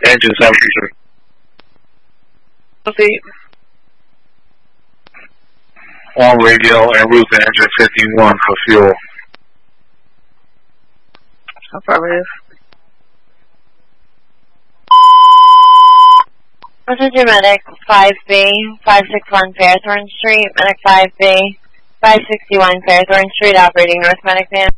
Engine 733. Feet. On radio and route to engine 51 for fuel. Affirmative. Passenger Medic 5B, 561 Fairthorn Street, Medic 5B, 561 Fairthorn Street, operating North Medic Van.